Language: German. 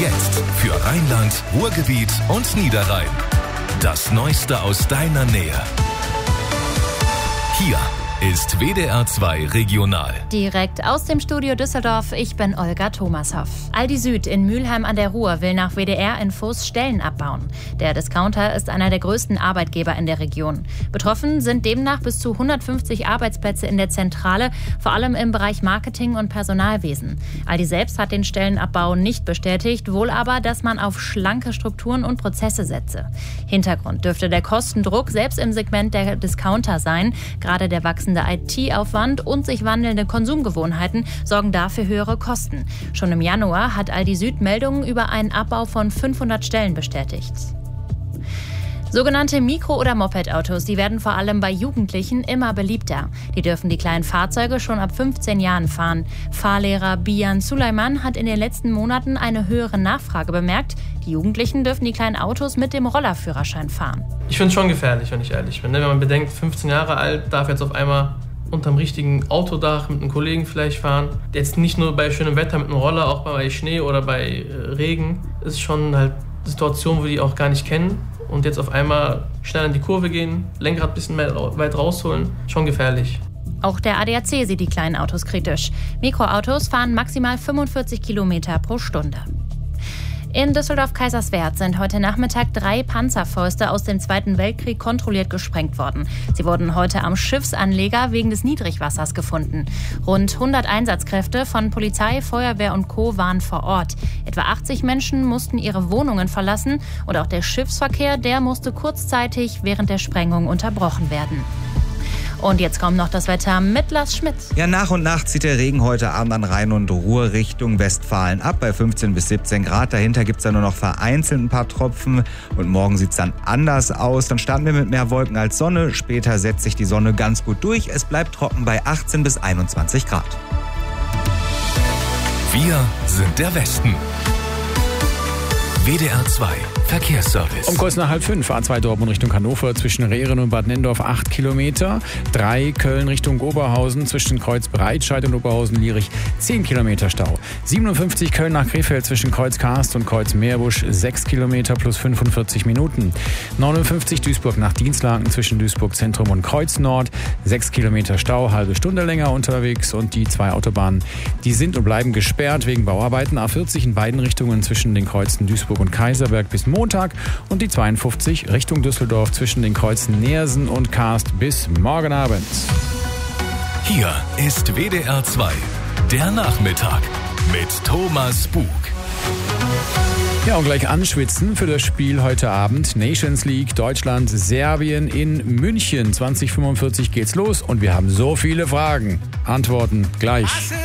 Jetzt für Rheinland, Ruhrgebiet und Niederrhein. Das Neueste aus deiner Nähe. Hier ist WDR 2 Regional. Direkt aus dem Studio Düsseldorf, ich bin Olga Thomashoff. Aldi Süd in Mülheim an der Ruhr will nach WDR-Infos Stellen abbauen. Der Discounter ist einer der größten Arbeitgeber in der Region. Betroffen sind demnach bis zu 150 Arbeitsplätze in der Zentrale, vor allem im Bereich Marketing und Personalwesen. Aldi selbst hat den Stellenabbau nicht bestätigt, wohl aber, dass man auf schlanke Strukturen und Prozesse setze. Hintergrund dürfte der Kostendruck selbst im Segment der Discounter sein. Gerade der wachsende IT-Aufwand und sich wandelnde Konsumgewohnheiten sorgen dafür höhere Kosten. Schon im Januar hat Aldi Süd Meldungen über einen Abbau von 500 Stellen bestätigt. Sogenannte Mikro- oder Moped-Autos, die werden vor allem bei Jugendlichen immer beliebter. Die dürfen die kleinen Fahrzeuge schon ab 15 Jahren fahren. Fahrlehrer Bijan Suleiman hat in den letzten Monaten eine höhere Nachfrage bemerkt. Die Jugendlichen dürfen die kleinen Autos mit dem Rollerführerschein fahren. Ich finde es schon gefährlich, wenn ich ehrlich bin. Wenn man bedenkt, 15 Jahre alt, darf jetzt auf einmal unterm richtigen Autodach mit einem Kollegen vielleicht fahren. Jetzt nicht nur bei schönem Wetter mit einem Roller, auch bei Schnee oder bei Regen. Das ist schon halt eine Situation, wo die auch gar nicht kennen. Und jetzt auf einmal schnell in die Kurve gehen, Lenkrad ein bisschen mehr weit rausholen, schon gefährlich. Auch der ADAC sieht die kleinen Autos kritisch. Mikroautos fahren maximal 45 Kilometer pro Stunde. In Düsseldorf-Kaiserswerth sind heute Nachmittag 3 Panzerfäuste aus dem Zweiten Weltkrieg kontrolliert gesprengt worden. Sie wurden heute am Schiffsanleger wegen des Niedrigwassers gefunden. Rund 100 Einsatzkräfte von Polizei, Feuerwehr und Co. waren vor Ort. Etwa 80 Menschen mussten ihre Wohnungen verlassen und auch der Schiffsverkehr, der musste kurzzeitig während der Sprengung unterbrochen werden. Und jetzt kommt noch das Wetter mit Lars Schmidt. Ja, nach und nach zieht der Regen heute Abend an Rhein und Ruhr Richtung Westfalen ab bei 15 bis 17 Grad. Dahinter gibt es dann nur noch vereinzelt ein paar Tropfen. Und morgen sieht es dann anders aus. Dann starten wir mit mehr Wolken als Sonne. Später setzt sich die Sonne ganz gut durch. Es bleibt trocken bei 18 bis 21 Grad. Wir sind der Westen. WDR 2 Verkehrsservice. Um kurz nach 4:30 A2 Dortmund Richtung Hannover zwischen Rehren und Bad Nennendorf 8 Kilometer. 3 Köln Richtung Oberhausen zwischen Kreuz Breitscheid und Oberhausen-Lierich 10 Kilometer Stau. 57 Köln nach Krefeld zwischen Kreuz Karst und Kreuz Meerbusch 6 Kilometer plus 45 Minuten. 59 Duisburg nach Dienstlaken zwischen Duisburg Zentrum und Kreuz Nord 6 Kilometer Stau, halbe Stunde länger unterwegs und die 2 Autobahnen, die sind und bleiben gesperrt wegen Bauarbeiten. A40 in beiden Richtungen zwischen den Kreuzen Duisburg und Kaiserberg bis Montag und die 52 Richtung Düsseldorf zwischen den Kreuzen Neersen und Karst bis morgen Abend. Hier ist WDR 2, der Nachmittag mit Thomas Bug. Ja, und gleich anschwitzen für das Spiel heute Abend. Nations League, Deutschland, Serbien in München. 20:45 geht's los und wir haben so viele Fragen. Antworten gleich.